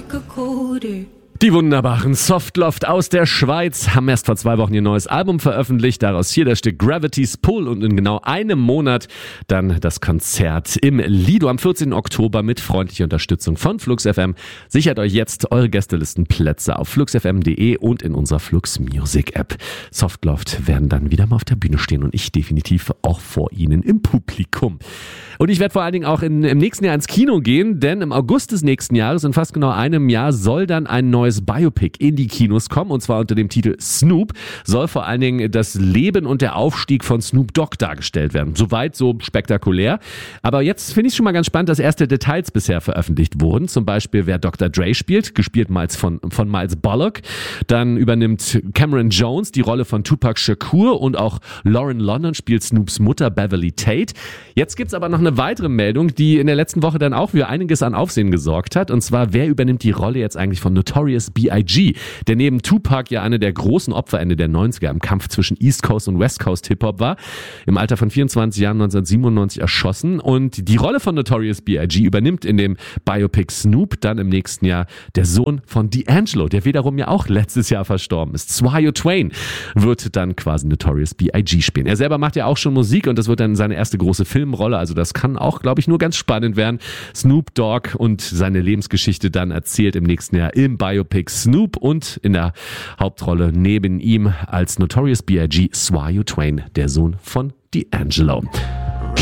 like a quarter. Die wunderbaren Softloft aus der Schweiz haben erst vor 2 Wochen ihr neues Album veröffentlicht. Daraus hier das Stück Gravity's Pull und in genau einem Monat dann das Konzert im Lido am 14. Oktober mit freundlicher Unterstützung von Flux FM. Sichert euch jetzt eure Gästelistenplätze auf fluxfm.de und in unserer Flux Music App. Softloft werden dann wieder mal auf der Bühne stehen und ich definitiv auch vor ihnen im Publikum. Und ich werde vor allen Dingen auch im nächsten Jahr ins Kino gehen, denn im August des nächsten Jahres, in fast genau einem Jahr, soll dann ein neues Biopic in die Kinos kommen, und zwar unter dem Titel Snoop. Soll vor allen Dingen das Leben und der Aufstieg von Snoop Dogg dargestellt werden. Soweit so spektakulär. Aber jetzt finde ich schon mal ganz spannend, dass erste Details bisher veröffentlicht wurden. Zum Beispiel, wer Dr. Dre spielt, gespielt von Miles Bullock. Dann übernimmt Cameron Jones die Rolle von Tupac Shakur und auch Lauren London spielt Snoops Mutter Beverly Tate. Jetzt gibt's aber noch eine weitere Meldung, die in der letzten Woche dann auch für einiges an Aufsehen gesorgt hat. Und zwar, wer übernimmt die Rolle jetzt eigentlich von Notorious B.I.G., der neben Tupac ja eine der großen Opfer Ende der 90er im Kampf zwischen East Coast und West Coast Hip-Hop war. Im Alter von 24 Jahren 1997 erschossen. Und die Rolle von Notorious B.I.G. übernimmt in dem Biopic Snoop dann im nächsten Jahr der Sohn von D'Angelo, der wiederum ja auch letztes Jahr verstorben ist. Swyo Twain wird dann quasi Notorious B.I.G. spielen. Er selber macht ja auch schon Musik und das wird dann seine erste große Filmrolle. Also das kann auch, glaube ich, nur ganz spannend werden. Snoop Dogg und seine Lebensgeschichte dann erzählt im nächsten Jahr im Biopic Snoop und in der Hauptrolle neben ihm als Notorious B.I.G. Swyo Twain, der Sohn von D'Angelo.